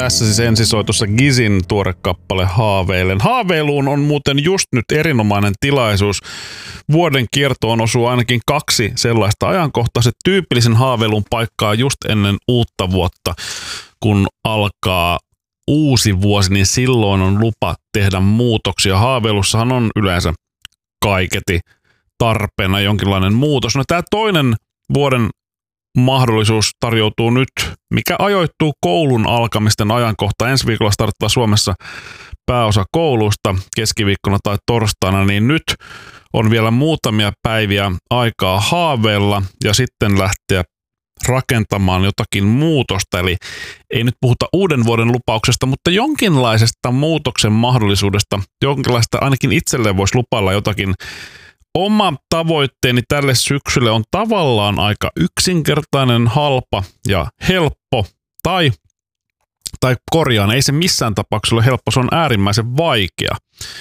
Tässä siis ensisoitossa Gizin tuore kappale Haaveilen. Haaveiluun on muuten just nyt erinomainen tilaisuus. Vuoden kiertoon osuu ainakin 2 sellaista ajankohtaa. Se tyypillisen haaveilun paikkaa just ennen uutta vuotta, kun alkaa uusi vuosi, niin silloin on lupa tehdä muutoksia. Haaveilussahan on yleensä kaiketi tarpeena jonkinlainen muutos. No tämä toinen vuoden mahdollisuus tarjoutuu nyt, mikä ajoittuu koulun alkamisten ajankohta. Ensi viikolla starttaa Suomessa pääosa kouluista keskiviikkona tai torstaina, niin nyt on vielä muutamia päiviä aikaa haaveilla ja sitten lähteä rakentamaan jotakin muutosta. Eli ei nyt puhuta uuden vuoden lupauksesta, mutta jonkinlaisesta muutoksen mahdollisuudesta, jonkinlaista ainakin itselleen voisi lupailla jotakin. Oma tavoitteeni tälle syksylle on tavallaan aika yksinkertainen, halpa ja helppo, tai korjaan, ei se missään tapauksessa ole helppo, se on äärimmäisen vaikea.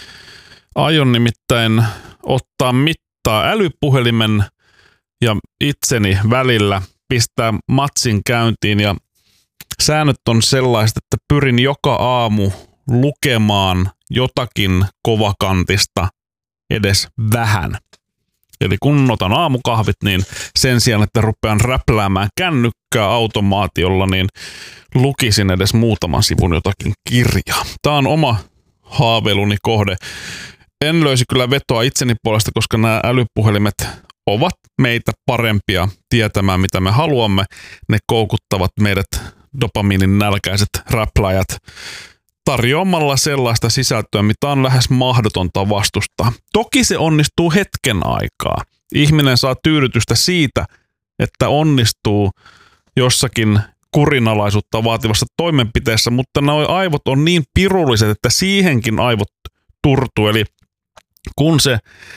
Aion nimittäin ottaa mittaa älypuhelimen ja itseni välillä, pistää matsin käyntiin ja säännöt on sellaiset, että pyrin joka aamu lukemaan jotakin kovakantista edes vähän. Eli kun otan aamukahvit, niin sen sijaan, että rupean räpläämään kännykkää automaatiolla, niin lukisin edes muutaman sivun jotakin kirjaa. Tämä on oma haaveiluni kohde. En löysi kyllä vetoa itseni puolesta, koska nämä älypuhelimet ovat meitä parempia tietämään, mitä me haluamme. Ne koukuttavat meidät dopamiinin nälkäiset räpläjät tarjoamalla sellaista sisältöä, mitä on lähes mahdotonta vastustaa. Toki se onnistuu hetken aikaa. Ihminen saa tyydytystä siitä, että onnistuu jossakin kurinalaisuutta vaativassa toimenpiteessä, mutta nuo aivot on niin pirulliset, että siihenkin aivot turtuu. Eli kun se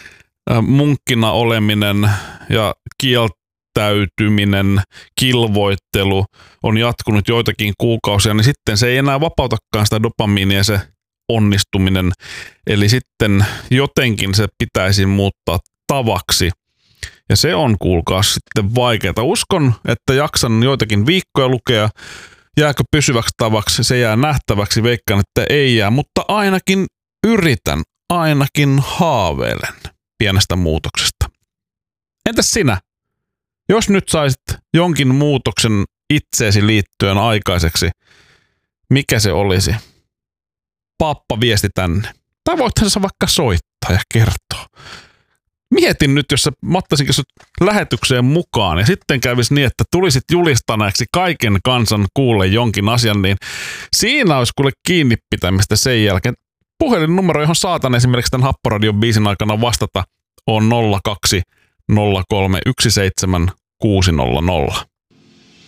munkkina oleminen ja kieltäytyminen, kilvoittelu on jatkunut joitakin kuukausia, niin sitten se ei enää vapautakaan sitä dopamiinia se onnistuminen. Eli sitten jotenkin se pitäisi muuttaa tavaksi. Ja se on, kuulkaa, sitten vaikeaa. Uskon, että jaksan joitakin viikkoja lukea. Jääkö pysyväksi tavaksi? Se jää nähtäväksi. Veikkaan, että ei jää, mutta ainakin yritän, ainakin haaveilen pienestä muutoksesta. Entäs sinä? Jos nyt saisit jonkin muutoksen itseesi liittyen aikaiseksi, mikä se olisi? Pappa viesti tänne. Tai voithan sä vaikka soittaa ja kertoa. Mietin nyt, jos sä ottaisinkin sut lähetykseen mukaan ja sitten kävisi niin, että tulisit julistaneeksi kaiken kansan kuulle jonkin asian, niin siinä olisi kuule kiinni pitämistä sen jälkeen. Puhelinnumero, johon saatan esimerkiksi tämän Happoradion biisin aikana vastata, on 02 03 17 600.